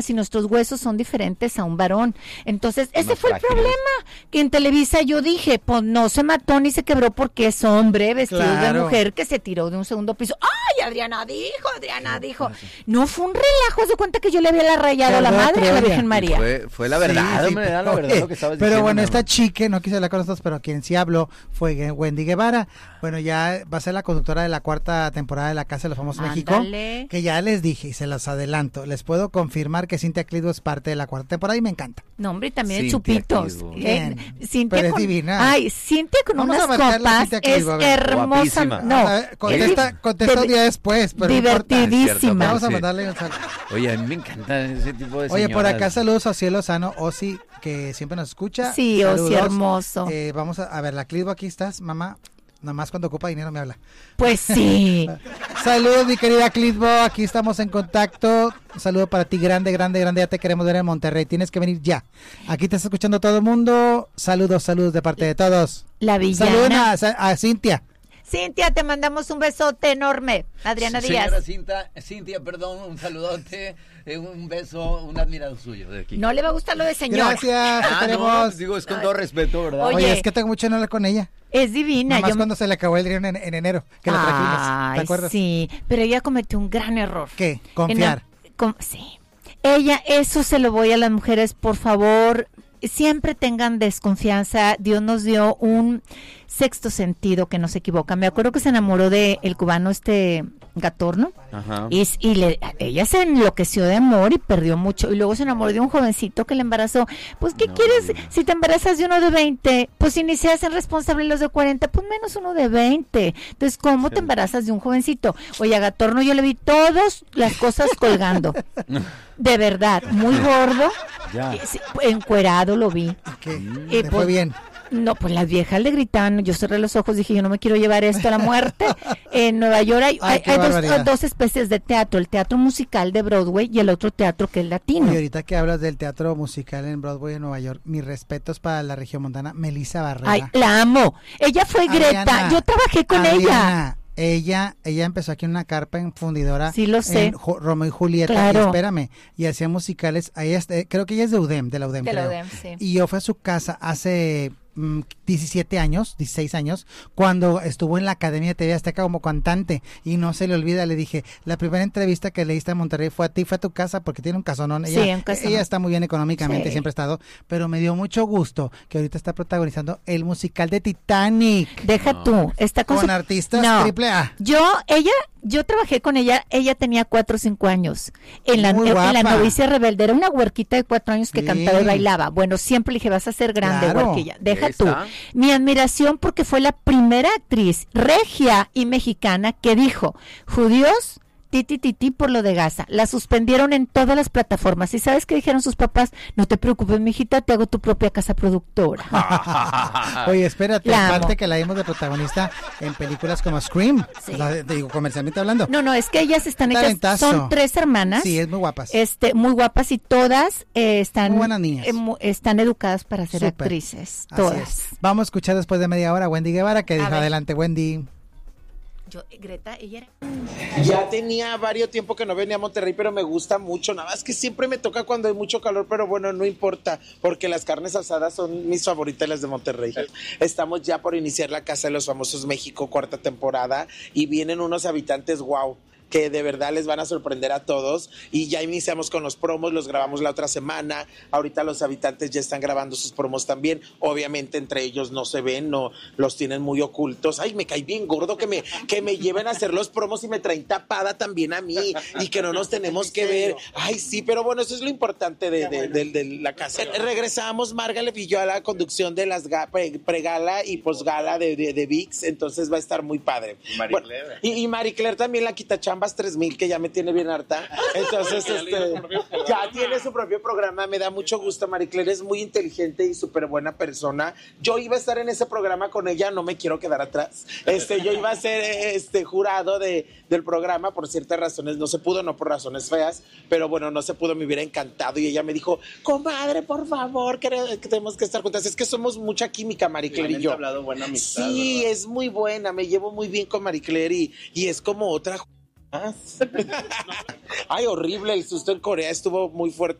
si nuestros huesos son diferentes a un varón. Entonces, ese Más fue frágiles. el problema, que en Televisa yo dije, pues no se mató ni se quebró porque es hombre vestido de Claro. mujer que se tiró de un segundo piso. ¡Ay, Adriana dijo! No fue un relajo, se cuenta que yo le había rayado a la Perdón, madre a la Troya. Virgen María. Fue la verdad, Sí, hombre, era la verdad oye, lo que estabas pero diciendo. bueno, mi esta amor. chica no quise hablar con nosotros, pero quien sí habló fue Wendy Guevara. Bueno, ya va a ser la conductora de la 4ª temporada de La Casa de los Famosos México, Ándale. que ya les dije y se los adelanto. Les puedo confirmar que Cintia Clitbo es parte de la 4ª temporada y me encanta. No, hombre, y también Cintia chupitos. Clitbo. Bien, Cintia pero es con, divina. Ay, Cintia con Vamos unas a marcarle a copas Cintia es Clitbo, a ver. hermosa. Guapísima. No, A ver, contesta un día después, pero no importa. divertidísima. Vamos a Sí. mandarle un saludo. Oye, a mí me encanta ese tipo de Oye, por señoras. acá saludos a Cielo Sano, Osi, que siempre nos escucha. Sí, Osi, Saludos. hermoso. Vamos a ver, la Clitbo, aquí estás, mamá. Nada más cuando ocupa dinero me habla. Pues sí. Saludos, mi querida Clitbo, aquí estamos en contacto. Un saludo para ti, grande, ya te queremos ver en Monterrey. Tienes que venir ya. Aquí te está escuchando todo el mundo. Saludos de parte de todos. La villana. Saluden a Cintia. Cintia, te mandamos un besote enorme. Adriana Señora Díaz. Cintia, perdón, un saludote, un beso, un admirado suyo de aquí. No le va a gustar lo de señora. Gracias, te No, queremos. digo, es con todo respeto, ¿verdad? Oye, Oye, es que tengo mucho no hablar con ella. Es divina. Nada más yo- cuando se le acabó el dinero en enero, que la trajimos. Ay, ¿Te acuerdas? sí, pero ella cometió un gran error. ¿Qué? Confiar. Sí. Ella, eso se lo voy a las mujeres, por favor, siempre tengan desconfianza. Dios nos dio un sexto sentido que no se equivoca. Me acuerdo que se enamoró de el cubano Gatorno. Ajá. Ella se enloqueció de amor y perdió mucho. Y luego se enamoró de un jovencito que le embarazó. Pues, ¿qué quieres? Si te embarazas de uno de 20, pues si ni se hacen responsables los de 40, pues menos uno de 20. Entonces, ¿cómo te embarazas de un jovencito? Oye, a Gatorno yo le vi todas las cosas colgando. De verdad, muy gordo. Ya. Sí, encuerado lo vi. Que Y le pues, fue bien. No, pues las viejas le gritaban, yo cerré los ojos, dije, yo no me quiero llevar esto a la muerte. En Nueva York Ay, qué hay barbaridad. dos especies de teatro, el teatro musical de Broadway y el otro teatro que es latino. Y ahorita que hablas del teatro musical en Broadway en Nueva York, mis respetos para la región montana, Melissa Barrera. Ay, la amo. Ella fue Greta, Adriana, yo trabajé con ella. Adriana, ella empezó aquí en una carpa en fundidora. Sí, lo sé. En Romeo y Julieta. Claro. Y espérame, y hacía musicales. Creo que ella es de la UDEM, De la creo. UDEM, sí. Y yo fui a su casa hace 17 años, 16 años, cuando estuvo en la Academia de TV Azteca como cantante, y no se le olvida, le dije, la primera entrevista que le diste a Monterrey fue a ti, fue a tu casa, porque tiene un casonón, Sí, ella, un casonón. ella está muy bien económicamente, Sí. siempre ha estado, pero me dio mucho gusto que ahorita está protagonizando el musical de Titanic, Deja tú, está con con su- artistas No. triple A. Yo trabajé con ella tenía 4 o 5 años, en la Muy en la guapa. novicia rebelde, era una huerquita de 4 años que Sí. cantaba y bailaba. Bueno, siempre le dije, vas a ser grande, Claro. huerquilla. Deja Ahí tú. está. Mi admiración porque fue la primera actriz regia y mexicana que dijo, judíos, titi por lo de Gaza. La suspendieron en todas las plataformas. ¿Y sabes qué dijeron sus papás? No te preocupes, mijita, te hago tu propia casa productora. Oye, espérate, La amo. aparte que la vimos de protagonista en películas como Scream, Sí. te digo, comercialmente hablando. No, es que ellas están hechas, Talentazo. son 3 hermanas. Sí, es muy guapas. Muy guapas y todas están Muy buenas niñas. Están educadas para ser Súper. actrices, Así todas. es. Vamos a escuchar después de media hora a Wendy Guevara, que dijo, ver. adelante, Wendy. Greta, ella era... Ya tenía varios tiempo que no venía a Monterrey, pero me gusta mucho. Nada más que siempre me toca cuando hay mucho calor, pero bueno, no importa, porque las carnes asadas son mis favoritas, las de Monterrey. Estamos ya por iniciar la Casa de los Famosos México, 4ª temporada, y vienen unos habitantes wow, que de verdad les van a sorprender a todos, y ya iniciamos con los promos, los grabamos la otra semana. Ahorita los habitantes ya están grabando sus promos también, obviamente entre ellos no se ven, no los tienen muy ocultos. Ay, me cae bien gordo que me lleven a hacer los promos y me traen tapada también a mí, y que no nos tenemos que ver. Ay, sí, pero bueno, eso es lo importante de la casa. Regresamos Margalef y yo a la conducción de las pregala y posgala de VIX, entonces va a estar muy padre. Marie Bueno, Claire. y Marie Claire también, la quitachambas 3000, que ya me tiene bien harta. Entonces, ya tiene su propio programa. Me da mucho gusto. Marie Claire es muy inteligente y súper buena persona. Yo iba a estar en ese programa con ella, no me quiero quedar atrás. Yo iba a ser jurado del programa, por ciertas razones no se pudo, no por razones feas, pero bueno, no se pudo, me hubiera encantado. Y ella me dijo, comadre, por favor, que tenemos que estar juntas. Es que somos mucha química, Marie Claire y yo. Hablado buena amistad, Sí, ¿verdad? es muy buena, me llevo muy bien con Marie Claire y es como otra Ay, horrible, el susto en Corea estuvo muy fuerte.